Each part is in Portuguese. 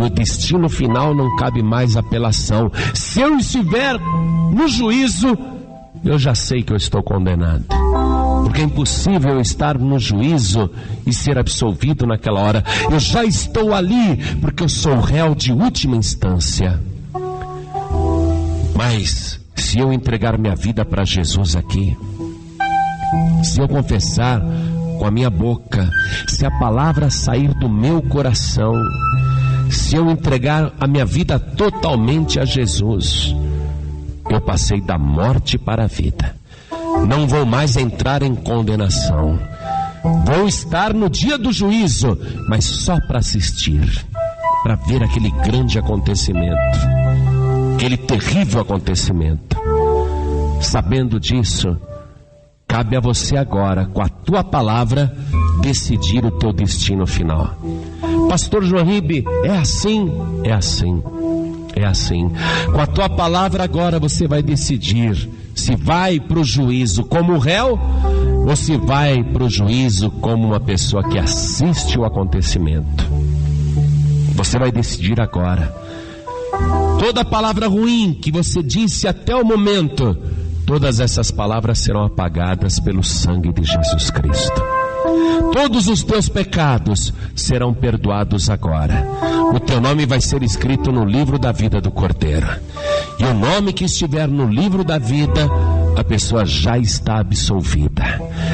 No destino final não cabe mais apelação. Se eu estiver no juízo, eu já sei que eu estou condenado. Porque é impossível eu estar no juízo e ser absolvido naquela hora. Eu já estou ali, porque eu sou réu de última instância. Mas se eu entregar minha vida para Jesus aqui, se eu confessar com a minha boca, se a palavra sair do meu coração, se eu entregar a minha vida totalmente a Jesus, eu passei da morte para a vida. Não vou mais entrar em condenação. Vou estar no dia do juízo, mas só para assistir, para ver aquele grande acontecimento, aquele terrível acontecimento. Sabendo disso, cabe a você agora, com a tua palavra, decidir o teu destino final. Pastor João Ribe, é assim? É assim. É assim. Com a tua palavra agora você vai decidir se vai para o juízo como réu ou se vai para o juízo como uma pessoa que assiste o acontecimento. Você vai decidir agora. Toda palavra ruim que você disse até o momento, todas essas palavras serão apagadas pelo sangue de Jesus Cristo. Todos os teus pecados serão perdoados agora. O teu nome vai ser escrito no livro da vida do Cordeiro. E o nome que estiver no livro da vida, a pessoa já está absolvida.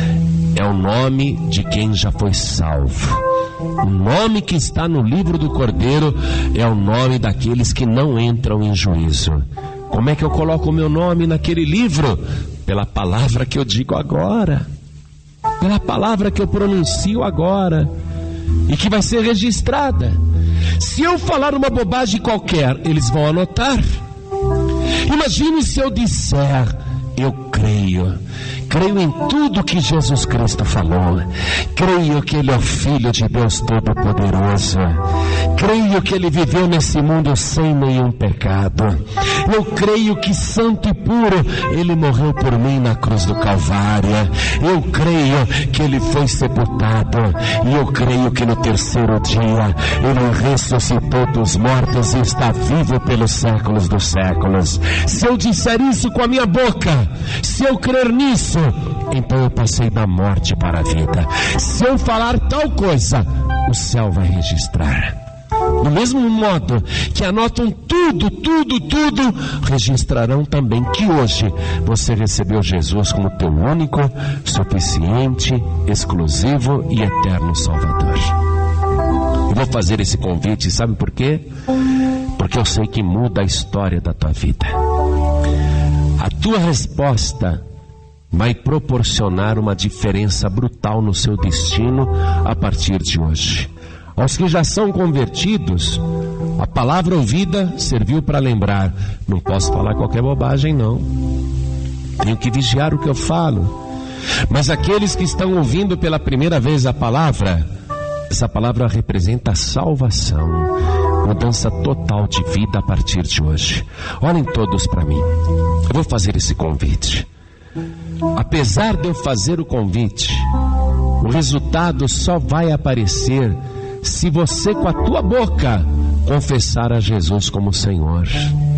É o nome de quem já foi salvo. O nome que está no livro do Cordeiro é o nome daqueles que não entram em juízo. Como é que eu coloco o meu nome naquele livro? Pela palavra que eu digo agora. Pela palavra que eu pronuncio agora e que vai ser registrada. Se eu falar uma bobagem qualquer, eles vão anotar. Imagine se eu disser: eu creio em tudo que Jesus Cristo falou, creio que Ele é o Filho de Deus Todo-Poderoso, creio que Ele viveu nesse mundo sem nenhum pecado, eu creio que santo e puro Ele morreu por mim na cruz do Calvário, eu creio que Ele foi sepultado, e eu creio que no terceiro dia Ele ressuscitou dos mortos e está vivo pelos séculos dos séculos. Se eu disser isso com a minha boca, se eu crer nisso, então eu passei da morte para a vida. Se eu falar tal coisa, o céu vai registrar. Do mesmo modo que anotam tudo, registrarão também que hoje você recebeu Jesus como teu único, suficiente, exclusivo e eterno Salvador. Eu vou fazer esse convite, sabe por quê? Porque eu sei que muda a história da tua vida. A tua resposta vai proporcionar uma diferença brutal no seu destino a partir de hoje. Aos que já são convertidos, a palavra ouvida serviu para lembrar: não posso falar qualquer bobagem não, tenho que vigiar o que eu falo. Mas aqueles que estão ouvindo pela primeira vez a palavra, essa palavra representa a salvação, mudança total de vida a partir de hoje. Olhem todos para mim, eu vou fazer esse convite. Apesar de eu fazer o convite, o resultado só vai aparecer se você com a tua boca confessar a Jesus como Senhor.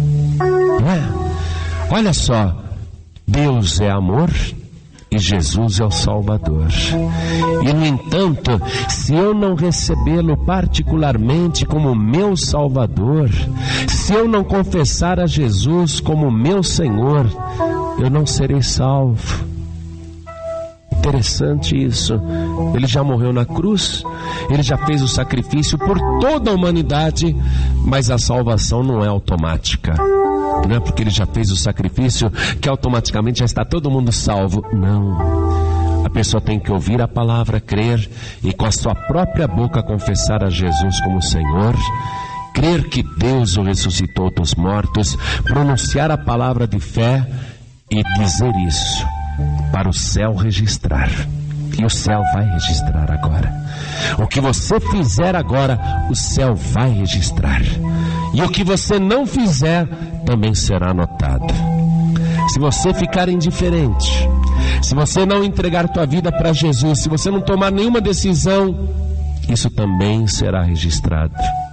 Olha só, Deus é amor e Jesus é o Salvador. E no entanto, se eu não recebê-lo particularmente como meu Salvador, se eu não confessar a Jesus como meu Senhor, eu não serei salvo. Interessante isso. Ele já morreu na cruz, Ele já fez o sacrifício por toda a humanidade, mas a salvação não é automática. Não é porque Ele já fez o sacrifício que automaticamente já está todo mundo salvo. Não. A pessoa tem que ouvir a palavra, crer e com a sua própria boca confessar a Jesus como Senhor, crer que Deus o ressuscitou dos mortos, pronunciar a palavra de fé e dizer isso para o céu registrar. E o céu vai registrar agora. O que você fizer agora, o céu vai registrar. E o que você não fizer, também será anotado. Se você ficar indiferente, se você não entregar tua vida para Jesus, se você não tomar nenhuma decisão, isso também será registrado.